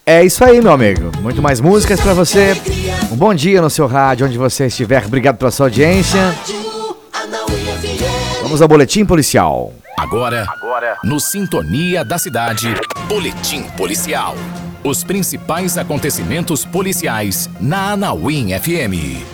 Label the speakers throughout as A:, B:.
A: É isso aí, meu amigo. Muito mais músicas pra você. Um bom dia no seu rádio, onde você estiver. Obrigado pela sua audiência. Vamos ao Boletim Policial.
B: Agora, no Sintonia da Cidade, Boletim Policial. Os principais acontecimentos policiais na Anauim FM.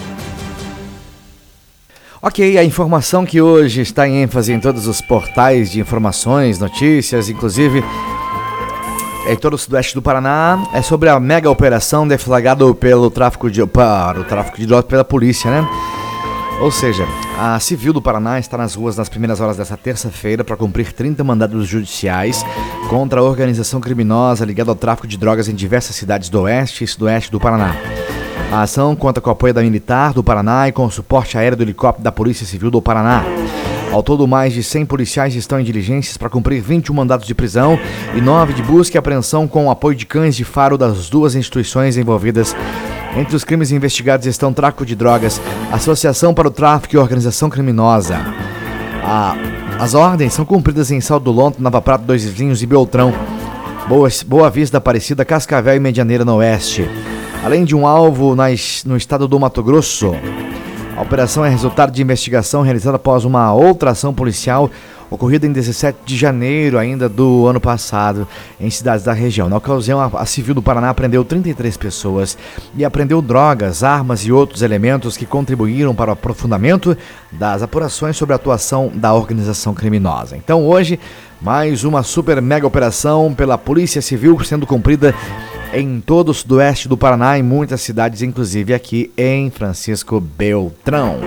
A: Ok, a informação que hoje está em ênfase em todos os portais de informações, notícias, inclusive em todo o sudoeste do Paraná, é sobre a mega operação deflagrada pelo tráfico de drogas pela polícia, né? Ou seja, a Civil do Paraná está nas ruas nas primeiras horas desta terça-feira para cumprir 30 mandados judiciais contra a organização criminosa ligada ao tráfico de drogas em diversas cidades do oeste e sudoeste do Paraná. A ação conta com o apoio da Militar do Paraná e com o suporte aéreo do helicóptero da Polícia Civil do Paraná. Ao todo, mais de 100 policiais estão em diligências para cumprir 21 mandados de prisão e 9 de busca e apreensão com o apoio de cães de faro das duas instituições envolvidas. Entre os crimes investigados estão tráfico de drogas, associação para o tráfico e organização criminosa. As ordens são cumpridas em Salto do Lonto, Nova Prata, Dois Vizinhos e Beltrão, Boa Vista, Aparecida, Cascavel e Medianeira no oeste. Além de um alvo no estado do Mato Grosso. A operação é resultado de investigação realizada após uma outra ação policial ocorrida em 17 de janeiro ainda do ano passado em cidades da região. Na ocasião, a Civil do Paraná apreendeu 33 pessoas e apreendeu drogas, armas e outros elementos que contribuíram para o aprofundamento das apurações sobre a atuação da organização criminosa. Então hoje, mais uma super mega operação pela Polícia Civil sendo cumprida em todo o sudoeste do Paraná, em muitas cidades, inclusive aqui em Francisco Beltrão.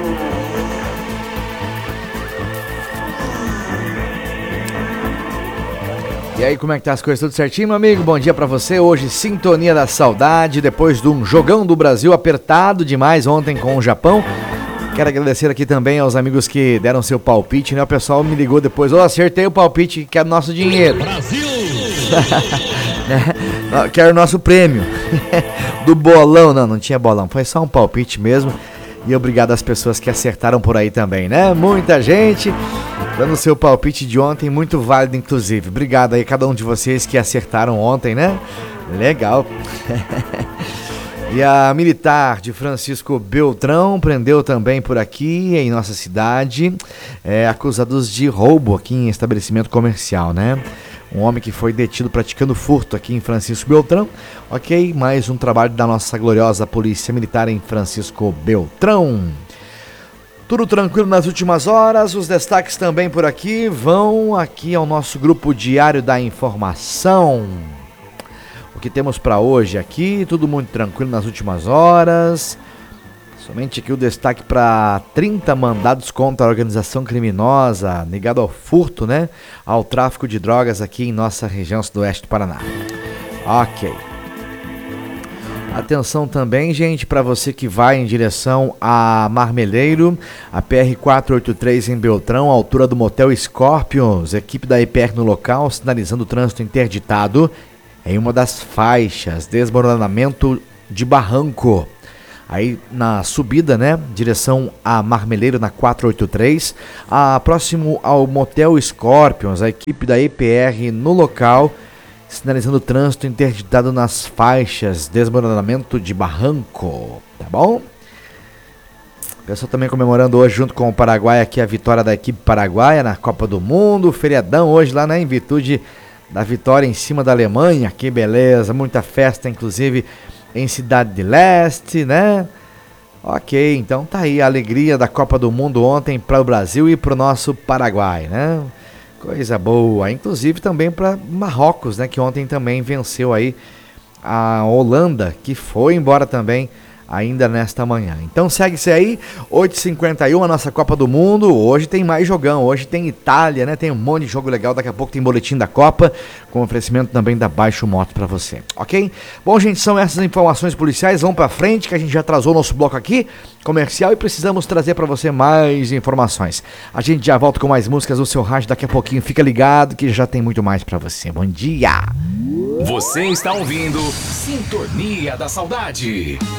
A: E aí, como é que tá as coisas? Tudo certinho, meu amigo? Bom dia pra você. Hoje, Sintonia da Saudade, depois de um jogão do Brasil apertado demais ontem com o Japão. Quero agradecer aqui também aos amigos que deram seu palpite, né? O pessoal me ligou depois, acertei o palpite, quero nosso dinheiro. Brasil! Quero nosso prêmio do bolão. Não tinha bolão, foi só um palpite mesmo. E obrigado às pessoas que acertaram por aí também, né? Muita gente dando seu palpite de ontem, muito válido inclusive. Obrigado aí a cada um de vocês que acertaram ontem, né? Legal. E a Militar de Francisco Beltrão prendeu também por aqui em nossa cidade acusados de roubo aqui em estabelecimento comercial, né? Um homem que foi detido praticando furto aqui em Francisco Beltrão. Ok, mais um trabalho da nossa gloriosa Polícia Militar em Francisco Beltrão. Tudo tranquilo nas últimas horas. Os destaques também por aqui vão aqui ao nosso grupo Diário da Informação. O que temos para hoje aqui, tudo muito tranquilo nas últimas horas. Somente aqui o destaque para 30 mandados contra a organização criminosa ligado ao furto, né? Ao tráfico de drogas aqui em nossa região sudoeste do Paraná. Ok. Atenção também, gente, para você que vai em direção a Marmeleiro, a PR-483 em Beltrão, à altura do Motel Scorpions, equipe da EPR no local, sinalizando o trânsito interditado em uma das faixas, desmoronamento de barranco. Aí na subida, né, direção a Marmeleiro na 483, próximo ao Motel Scorpions, a equipe da EPR no local, sinalizando o trânsito interditado nas faixas, desmoronamento de barranco, tá bom? O pessoal também comemorando hoje junto com o Paraguai aqui a vitória da equipe paraguaia na Copa do Mundo, feriadão hoje lá, né, em virtude da vitória em cima da Alemanha, que beleza, muita festa inclusive em Cidade de Leste, né? Ok, então tá aí a alegria da Copa do Mundo ontem para o Brasil e para o nosso Paraguai, né? Coisa boa, inclusive também para Marrocos, né? Que ontem também venceu aí a Holanda, que foi embora também ainda nesta manhã. Então segue-se aí, 8h51, a nossa Copa do Mundo. Hoje tem mais jogão, hoje tem Itália, né? Tem um monte de jogo legal, daqui a pouco tem boletim da Copa, com oferecimento também da Baixo Moto pra você, ok? Bom, gente, são essas informações policiais, vamos pra frente, que a gente já atrasou o nosso bloco aqui, comercial, e precisamos trazer pra você mais informações. A gente já volta com mais músicas no seu rádio daqui a pouquinho, fica ligado que já tem muito mais pra você. Bom dia!
B: Você está ouvindo Sintonia da Saudade.